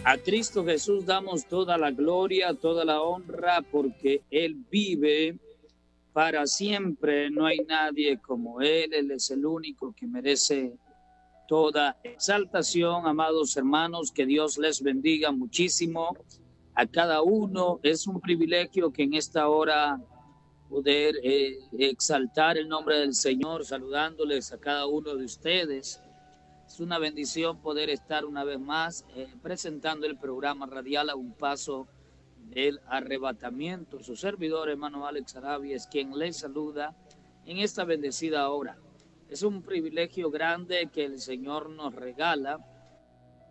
A Cristo Jesús damos toda la gloria, toda la honra, porque Él vive para siempre. No hay nadie como Él. Él es el único que merece toda exaltación. Amados hermanos, que Dios les bendiga muchísimo a cada uno. Es un privilegio que en esta hora poder exaltar el nombre del Señor, saludándoles a cada uno de ustedes. Es una bendición poder estar una vez más presentando el programa radial A un Paso del Arrebatamiento. Su servidor, hermano Alex Arabia, es quien les saluda en esta bendecida hora. Es un privilegio grande que el Señor nos regala